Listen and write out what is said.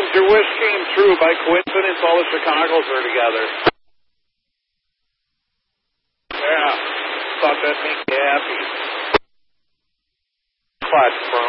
Your wish came true. By coincidence, all the Chicagos are together. Yeah. Thought that'd make you happy. Clutch, bro.